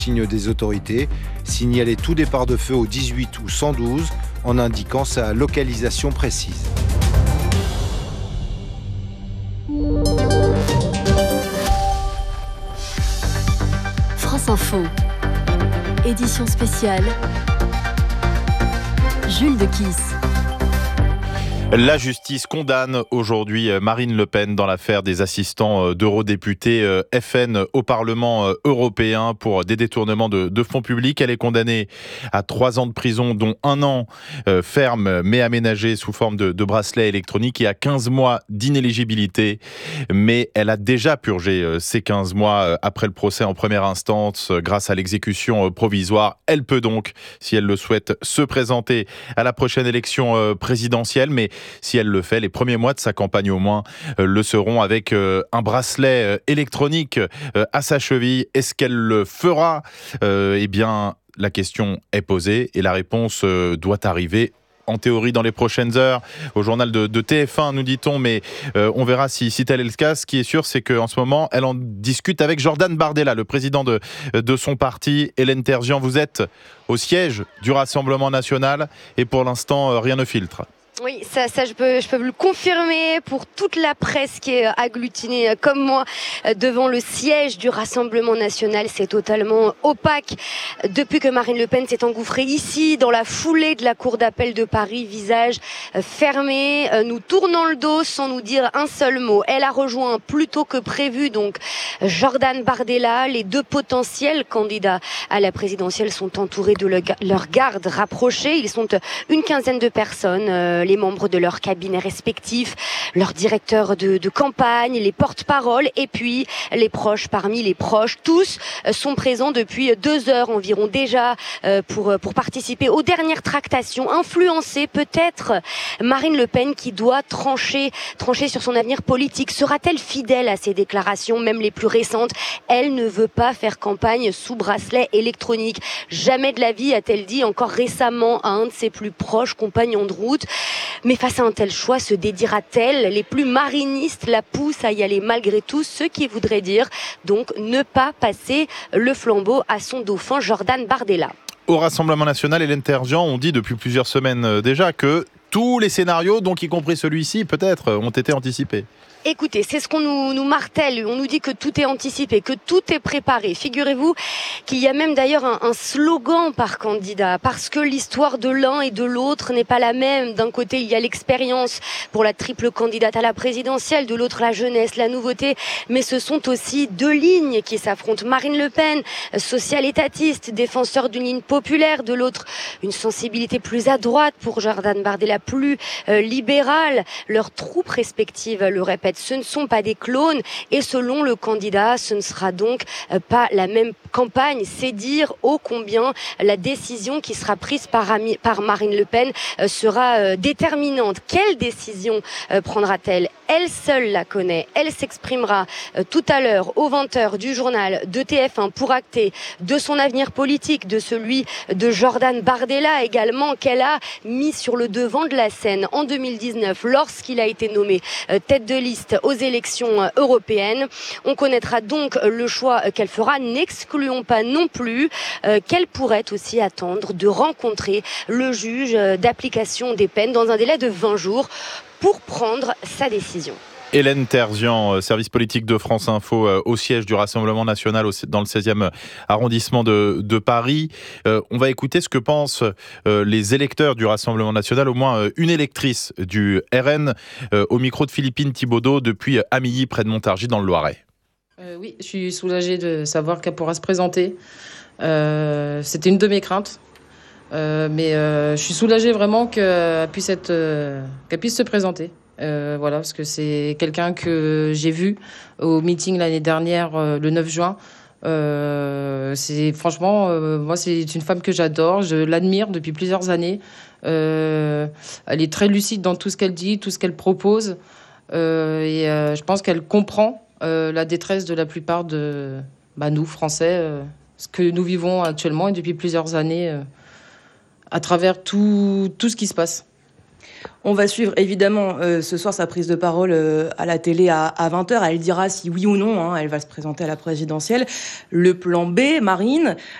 Signe des autorités, signaler tout départ de feu au 18 ou 112 en indiquant sa localisation précise. France Info, édition spéciale, Jules de Kiss. La justice condamne aujourd'hui Marine Le Pen dans l'affaire des assistants d'eurodéputés FN au Parlement européen pour des détournements de fonds publics. Elle est condamnée à 3 ans de prison, dont 1 an ferme mais aménagé sous forme de bracelet électronique, et à 15 mois d'inéligibilité. Mais elle a déjà purgé ces 15 mois après le procès en première instance grâce à l'exécution provisoire. Elle peut donc, si elle le souhaite, se présenter à la prochaine élection présidentielle. Mais si elle le fait, les premiers mois de sa campagne au moins le seront avec un bracelet électronique à sa cheville. Est-ce qu'elle le fera ? Eh bien, la question est posée et la réponse doit arriver en théorie dans les prochaines heures. Au journal de TF1, nous dit-on, mais on verra si tel est le cas. Ce qui est sûr, c'est qu'en ce moment, elle en discute avec Jordan Bardella, le président de son parti. Hélène Terzian, vous êtes au siège du Rassemblement national et pour l'instant, rien ne filtre. Oui, ça je peux le confirmer pour toute la presse qui est agglutinée comme moi devant le siège du Rassemblement national. C'est totalement opaque depuis que Marine Le Pen s'est engouffrée ici dans la foulée de la cour d'appel de Paris, visage fermé, nous tournant le dos sans nous dire un seul mot. Elle a rejoint plus tôt que prévu donc Jordan Bardella. Les 2 potentiels candidats à la présidentielle sont entourés de leur garde rapprochée. Ils sont une quinzaine de personnes. Les membres de leurs cabinets respectifs, leurs directeurs de campagne, les porte-paroles et puis les proches. Parmi les proches, tous sont présents depuis 2 heures environ déjà pour participer aux dernières tractations, influencer peut-être Marine Le Pen qui doit trancher sur son avenir politique. Sera-t-elle fidèle à ses déclarations, même les plus récentes ? Elle ne veut pas faire campagne sous bracelet électronique. Jamais de la vie, a-t-elle dit encore récemment à un de ses plus proches compagnons de route. Mais face à un tel choix, se dédira-t-elle ? Les plus marinistes la poussent à y aller malgré tout, ce qui voudrait dire donc ne pas passer le flambeau à son dauphin Jordan Bardella. Au Rassemblement national, Hélène Terzian, on dit depuis plusieurs semaines déjà que tous les scénarios, donc y compris celui-ci peut-être, ont été anticipés. Écoutez, c'est ce qu'on nous martèle. On nous dit que tout est anticipé, que tout est préparé. Figurez-vous qu'il y a même d'ailleurs un slogan par candidat, parce que l'histoire de l'un et de l'autre n'est pas la même. D'un côté, il y a l'expérience pour la triple candidate à la présidentielle, de l'autre la jeunesse, la nouveauté. Mais ce sont aussi 2 lignes qui s'affrontent. Marine Le Pen, social-étatiste, défenseur d'une ligne populaire, de l'autre une sensibilité plus à droite pour Jordan Bardella, plus libérale. Leurs troupes respectives le répètent. Ce ne sont pas des clones et selon le candidat, ce ne sera donc pas la même campagne. C'est dire ô combien la décision qui sera prise par Marine Le Pen sera déterminante. Quelle décision prendra-t-elle ? Elle seule la connaît. Elle s'exprimera tout à l'heure aux 20h du journal de TF1 pour acter de son avenir politique, de celui de Jordan Bardella également, qu'elle a mis sur le devant de la scène en 2019 lorsqu'il a été nommé tête de liste aux élections européennes. On connaîtra donc le choix qu'elle fera. N'excluons pas non plus qu'elle pourrait aussi attendre de rencontrer le juge d'application des peines dans un délai de 20 jours pour prendre sa décision. Hélène Terzian, service politique de France Info, au siège du Rassemblement national dans le 16e arrondissement de Paris. On va écouter ce que pensent les électeurs du Rassemblement national, au moins une électrice du RN, au micro de Philippine Thibaudeau depuis Amilly, près de Montargis, dans le Loiret. Oui, je suis soulagée de savoir qu'elle pourra se présenter. C'était une de mes craintes. Mais je suis soulagée vraiment qu'elle puisse se présenter. Voilà, parce que c'est quelqu'un que j'ai vu au meeting l'année dernière, le 9 juin. C'est franchement, moi, c'est une femme que j'adore. Je l'admire depuis plusieurs années. Elle est très lucide dans tout ce qu'elle dit, tout ce qu'elle propose. Je pense qu'elle comprend la détresse de la plupart de nous, Français, ce que nous vivons actuellement et depuis plusieurs années à travers tout ce qui se passe. On va suivre évidemment ce soir sa prise de parole à la télé à 20h. Elle dira si oui ou non elle va se présenter à la présidentielle. Le plan B, Marine,